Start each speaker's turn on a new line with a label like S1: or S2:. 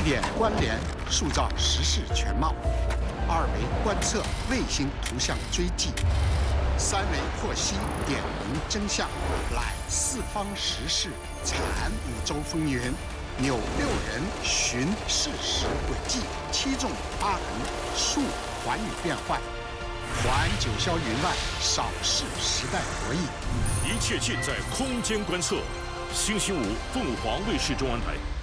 S1: 点关联，塑造时事全貌；二维观测，卫星图像追迹；三维剖析，点明真相；来四方时事，铲五洲风云；扭六人，寻事实轨迹；七纵八横，述寰宇变幻；环九霄云外，扫视时代博弈。
S2: 一切尽在空间观测。星期五，凤凰卫视中文台。